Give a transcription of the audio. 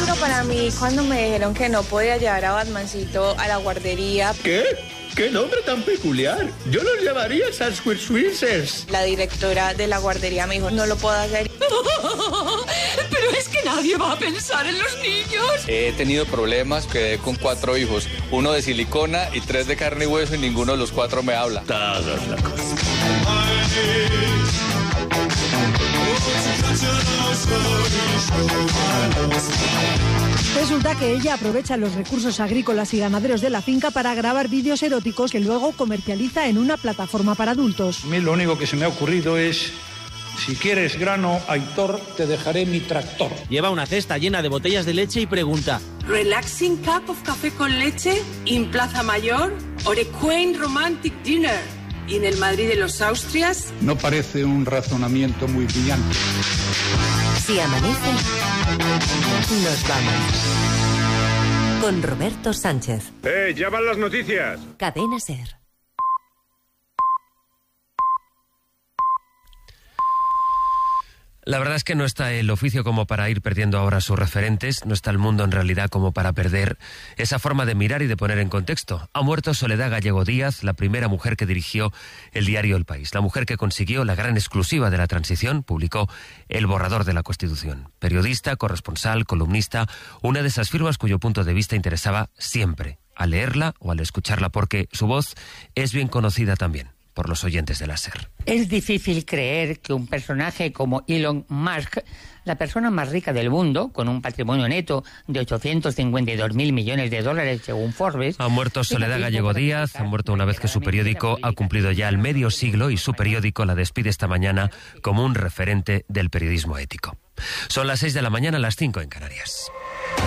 duro para mí cuando me dijeron que no podía llevar a Batmancito a la guardería. ¿Qué? ¡Qué nombre tan peculiar! Yo los llamaría Sasquatch. La directora de la guardería me dijo, no lo puedo hacer. Pero es que nadie va a pensar en los niños. He tenido problemas, quedé con 4 hijos, 1 de silicona y 3 de carne y hueso, y ninguno de los 4 me habla. Todos locos. Resulta que ella aprovecha los recursos agrícolas y ganaderos de la finca para grabar vídeos eróticos que luego comercializa en una plataforma para adultos. A mí lo único que se me ha ocurrido es: si quieres grano, Aitor, te dejaré mi tractor. Lleva una cesta llena de botellas de leche y pregunta: Relaxing cup of café con leche in Plaza Mayor or a quaint romantic dinner in el Madrid de los Austrias. No parece un razonamiento muy brillante. Si amanece, nos vamos. Con Roberto Sánchez. Ya van las noticias. Cadena SER. La verdad es que no está el oficio como para ir perdiendo ahora sus referentes, no está el mundo en realidad como para perder esa forma de mirar y de poner en contexto. Ha muerto Soledad Gallego Díaz, la primera mujer que dirigió el diario El País, la mujer que consiguió la gran exclusiva de la transición, publicó el borrador de la Constitución. Periodista, corresponsal, columnista, una de esas firmas cuyo punto de vista interesaba siempre, al leerla o al escucharla, porque su voz es bien conocida también por los oyentes de la SER. Es difícil creer que un personaje como Elon Musk, la persona más rica del mundo, con un patrimonio neto de 852.000 millones de dólares según Forbes... Ha muerto Soledad Gallego Díaz, ha muerto una vez que su periódico ha cumplido ya el medio siglo y su periódico la despide esta mañana como un referente del periodismo ético. Son las 6 de la mañana, las 5 en Canarias.